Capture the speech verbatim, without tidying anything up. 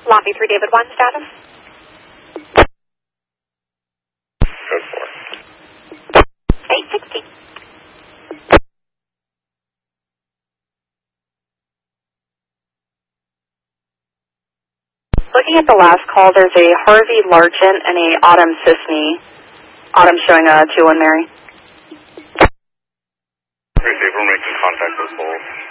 Lobby three, David one, status? Code four. eight sixty. Looking at the last call, there's a Harvey Largent and a Autumn Sisney. Autumn showing a two one Mary. Receiver making contact with both.